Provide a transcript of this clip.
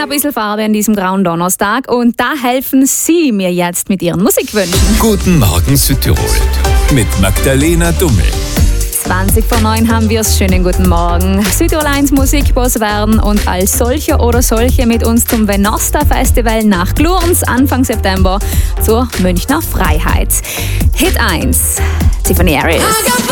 ein bisschen Farbe an diesem grauen Donnerstag und da helfen Sie mir jetzt mit Ihren Musikwünschen. Guten Morgen Südtirol mit Magdalena Dummel. 20:09 haben wir es. Schönen guten Morgen. Südtirol 1 Musikboss werden und als solcher oder solche mit uns zum Venosta Festival nach Glurns Anfang September zur Münchner Freiheit. Hit 1, Tiffany Harris.